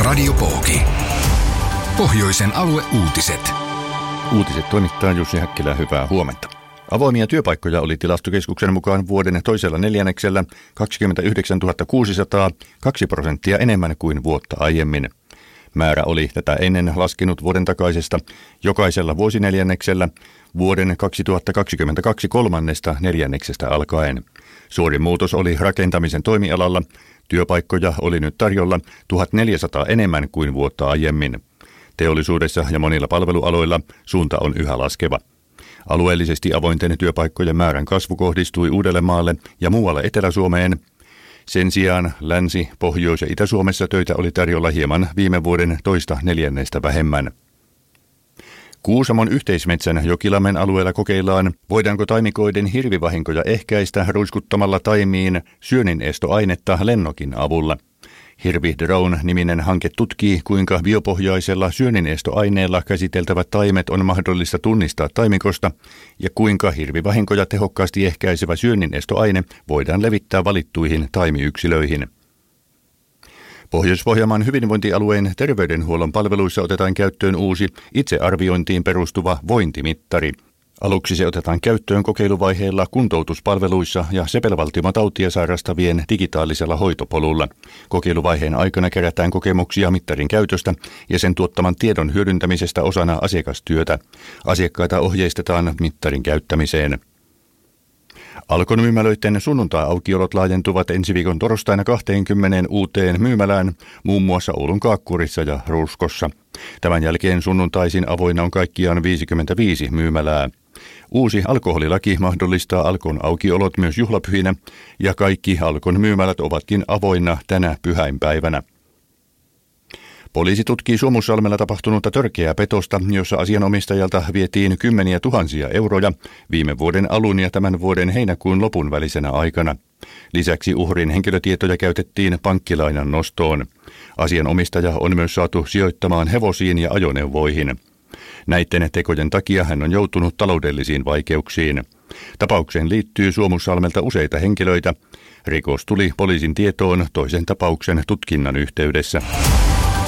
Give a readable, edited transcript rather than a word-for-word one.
Radio Pooki. Pohjoisen alueuutiset. Uutiset toimittaa Jussi Häkkilä, hyvää huomenta. Avoimia työpaikkoja oli Tilastokeskuksen mukaan vuoden toisella neljänneksellä 29 600, 2% enemmän kuin vuotta aiemmin. Määrä oli tätä ennen laskenut vuoden takaisesta jokaisella vuosineljänneksellä vuoden 2022 kolmannesta neljänneksestä alkaen. Suurin muutos oli rakentamisen toimialalla. Työpaikkoja oli nyt tarjolla 1400 enemmän kuin vuotta aiemmin. Teollisuudessa ja monilla palvelualoilla suunta on yhä laskeva. Alueellisesti avointen työpaikkojen määrän kasvu kohdistui Uudellemaalle ja muualle Etelä-Suomeen. Sen sijaan Länsi-, Pohjois- ja Itä-Suomessa töitä oli tarjolla hieman viime vuoden toista neljännestä vähemmän. Kuusamon yhteismetsän Jokilammen alueella kokeillaan, voidaanko taimikoiden hirvivahinkoja ehkäistä ruiskuttamalla taimiin syöninestoainetta lennokin avulla. Hirvi Drone-niminen hanke tutkii, kuinka biopohjaisella syöninestoaineella käsiteltävät taimet on mahdollista tunnistaa taimikosta ja kuinka hirvivahinkoja tehokkaasti ehkäisevä syöninestoaine voidaan levittää valittuihin taimiyksilöihin. Pohjois-Pohjanmaan hyvinvointialueen terveydenhuollon palveluissa otetaan käyttöön uusi itsearviointiin perustuva vointimittari. Aluksi se otetaan käyttöön kokeiluvaiheella kuntoutuspalveluissa ja sepelvaltimotautia sairastavien digitaalisella hoitopolulla. Kokeiluvaiheen aikana kerätään kokemuksia mittarin käytöstä ja sen tuottaman tiedon hyödyntämisestä osana asiakastyötä. Asiakkaita ohjeistetaan mittarin käyttämiseen. Alkon myymälöiden sunnuntai-aukiolot laajentuvat ensi viikon torstaina 20 uuteen myymälään, muun muassa Oulun Kaakkurissa ja Ruuskossa. Tämän jälkeen sunnuntaisin avoinna on kaikkiaan 55 myymälää. Uusi alkoholilaki mahdollistaa Alkon aukiolot myös juhlapyhinä, ja kaikki Alkon myymälät ovatkin avoinna tänä pyhäinpäivänä. Poliisi tutkii Suomussalmella tapahtunutta törkeää petosta, jossa asianomistajalta vietiin kymmeniä tuhansia euroja viime vuoden alun ja tämän vuoden heinäkuun lopun välisenä aikana. Lisäksi uhrin henkilötietoja käytettiin pankkilainan nostoon. Asianomistaja on myös saatu sijoittamaan hevosiin ja ajoneuvoihin. Näiden tekojen takia hän on joutunut taloudellisiin vaikeuksiin. Tapaukseen liittyy Suomussalmelta useita henkilöitä. Rikos tuli poliisin tietoon toisen tapauksen tutkinnan yhteydessä.